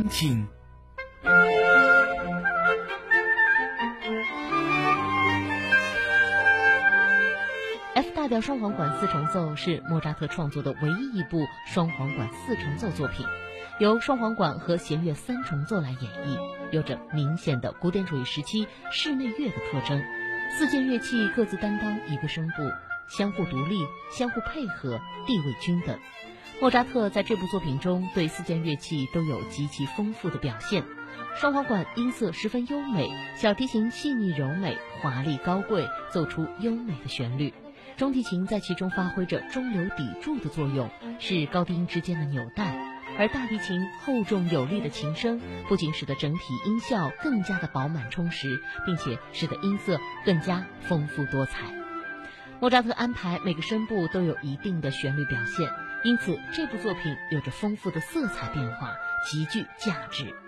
聆听。 F 大调双簧管四重奏是莫扎特创作的唯一一部双簧管四重奏作品，由双簧管和弦乐三重奏来演绎，有着明显的古典主义时期室内乐的特征。四件乐器各自担当一个声部，相互独立，相互配合，地位均等。莫扎特在这部作品中对四件乐器都有极其丰富的表现。双簧管音色十分优美，小提琴细腻柔美，华丽高贵，奏出优美的旋律。中提琴在其中发挥着中流砥柱的作用，是高低音之间的纽带，而大提琴厚重有力的琴声不仅使得整体音效更加的饱满充实，并且使得音色更加丰富多彩。莫扎特安排每个声部都有一定的旋律表现，因此这部作品有着丰富的色彩变化，极具价值。